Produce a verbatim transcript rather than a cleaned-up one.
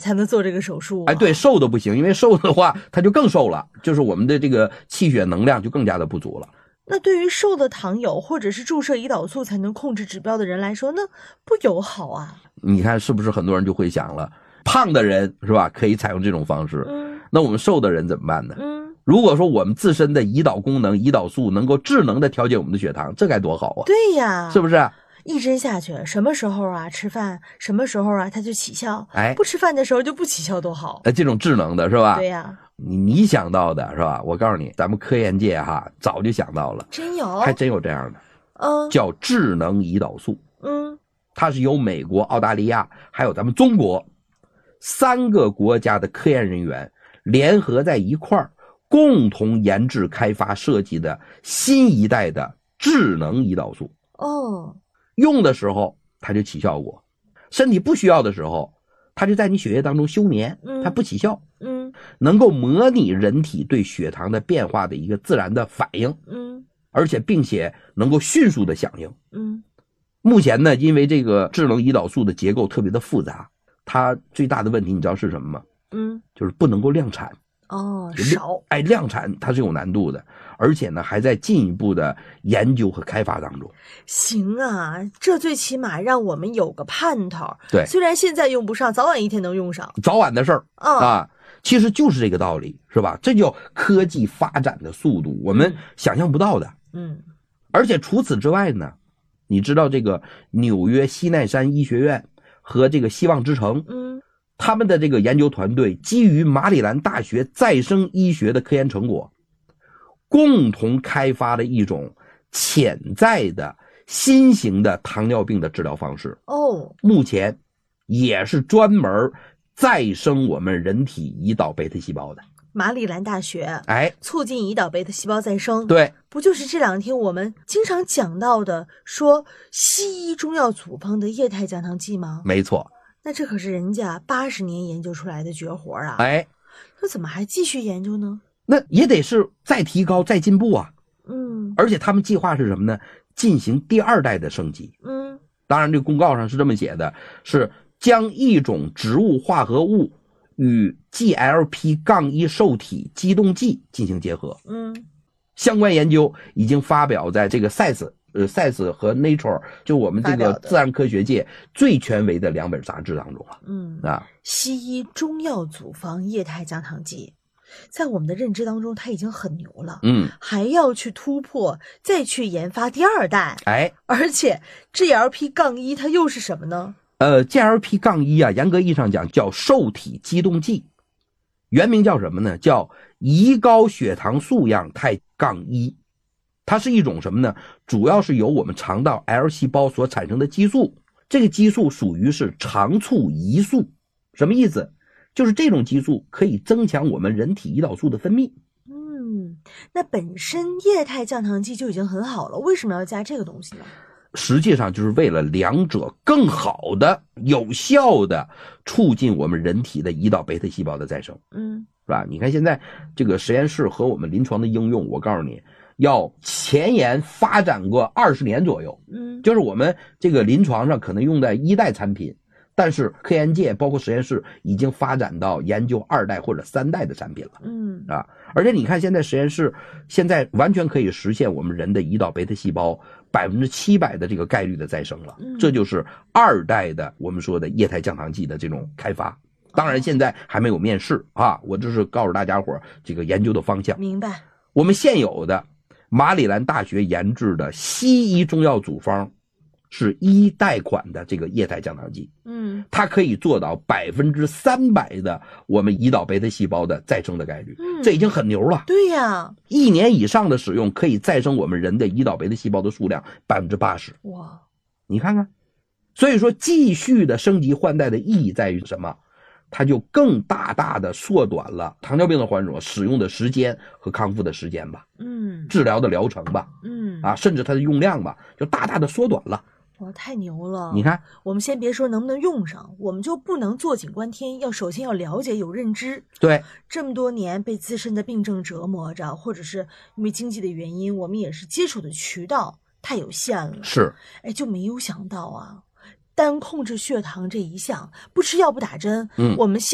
才能做这个手术、啊。 哎，对，瘦的不行，因为瘦的话它就更瘦了，就是我们的这个气血能量就更加的不足了。 那对于瘦的糖友或者是注射胰岛素才能控制指标的人来说，那不友好啊。 你看是不是很多人就会想了，胖的人是吧可以采用这种方式， 嗯， 那我们瘦的人怎么办呢？ 嗯， 如果说我们自身的胰岛功能胰岛素能够智能的调节我们的血糖，这该多好啊。 对呀， 是不是？ 一针下去，什么时候啊吃饭，什么时候啊它就起效， 哎， 不吃饭的时候就不起效多好。 呃，这种智能的是吧？ 对呀， 你你想到的是吧？我告诉你，咱们科研界哈早就想到了， 真有， 还真有这样的， 嗯， 叫智能胰岛素。 嗯， 它是由美国、澳大利亚还有咱们中国三个国家的科研人员联合在一块儿，共同研制开发设计的新一代的智能胰岛素。 哦， 用的时候它就起效果，身体不需要的时候它就在你血液当中休眠，它不起效， 嗯， 能够模拟人体对血糖的变化的一个自然的反应， 嗯， 而且并且能够迅速的响应。 嗯， 目前呢，因为这个智能胰岛素的结构特别的复杂，它最大的问题你知道是什么吗？ 嗯， 就是不能够量产。 哦，少， 哎，量产它是有难度的，而且呢还在进一步的研究和开发当中。 行啊，这最起码让我们有个盼头。 对， 虽然现在用不上，早晚一天能用上， 早晚的事儿、 嗯、 啊，其实就是这个道理，是吧？这叫科技发展的速度，我们想象不到的。 嗯， 而且除此之外呢，你知道这个纽约西奈山医学院和这个希望之城， 嗯， 他们的这个研究团队基于马里兰大学再生医学的科研成果，共同开发了一种潜在的新型的糖尿病的治疗方式。 哦， 目前也是专门再生我们人体胰岛贝塔细胞的。 马里兰大学， 哎， 促进胰岛贝塔细胞再生。 对， 不就是这两天我们经常讲到的说西医中药组方的液态降糖剂吗？ 没错。 那这可是人家八十年研究出来的绝活啊！ 哎， 那怎么还继续研究呢？ 那也得是再提高再进步啊。 嗯， 而且他们计划是什么呢？进行第二代的升级。 嗯， 当然这个公告上是这么写的，是将一种植物化合物与 G L P 一 受体激动剂进行结合。 嗯， 相关研究已经发表在这个 Science 呃 Science 和 Nature 就我们这个自然科学界最权威的两本杂志当中了。 嗯啊， 西医中药组方液态降糖剂在我们的认知当中它已经很牛了， 嗯， 还要去突破再去研发第二代。 哎， 而且 G L P 一 它又是什么呢？ 呃 G L P 一 啊，严格意义上讲叫受体激动剂，原名叫什么呢？叫胰高血糖素样肽杠一。它是一种什么呢？主要是由我们肠道 L 细胞所产生的激素，这个激素属于是肠促胰素。什么意思？就是这种激素可以增强我们人体胰岛素的分泌。 嗯，那本身液态降糖剂就已经很好了，为什么要加这个东西呢？ 实际上就是为了两者更好的有效的促进我们人体的胰岛贝塔细胞的再生。 嗯， 是吧？你看现在这个实验室和我们临床的应用，我告诉你要前沿发展过二十年左右。 嗯， 就是我们这个临床上可能用在一代产品，但是科研界包括实验室已经发展到研究二代或者三代的产品了。 嗯， 啊，而且你看现在实验室现在完全可以实现我们人的胰岛贝塔细胞百分之七百的这个概率的再生了。 嗯， 这就是二代的我们说的液态降糖剂的这种开发。当然现在还没有面世啊，我这是告诉大家伙这个研究的方向。 明白。 我们现有的马里兰大学研制的西医中药组方是一代款的这个液态降糖剂， 嗯， 它可以做到百分之三百的我们胰岛贝塔细胞的再生的概率， 嗯， 这已经很牛了。 对呀， 一年以上的使用可以再生我们人的胰岛贝塔细胞的数量百分之八十。 哇， 你看看，所以说继续的升级换代的意义在于什么？它就更大大的缩短了糖尿病的患者使用的时间和康复的时间吧， 嗯， 治疗的疗程吧， 嗯， 啊，甚至它的用量吧，就大大的缩短了。 哇，太牛了！ 你看， 我们先别说能不能用上，我们就不能坐井观天，要首先要了解有认知。 对， 这么多年被自身的病症折磨着，或者是因为经济的原因，我们也是接触的渠道太有限了。 是， 哎，就没有想到啊，单控制血糖这一项，不吃药不打针， 嗯， 我们